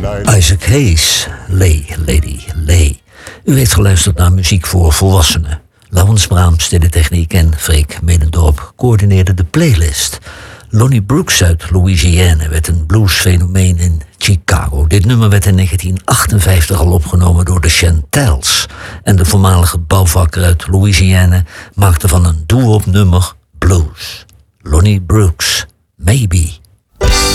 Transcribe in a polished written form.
Isaac Hayes, Lay, Lady, Lay. U heeft geluisterd naar muziek voor volwassenen. Laurens Braams deed de techniek en Freek Medendorp coördineerde de playlist. Lonnie Brooks uit Louisiana werd een bluesfenomeen in Chicago. Dit nummer werd in 1958 al opgenomen door de Chantels. En de voormalige bouwvakker uit Louisiana maakte van een doo-wop nummer blues. Lonnie Brooks, Maybe.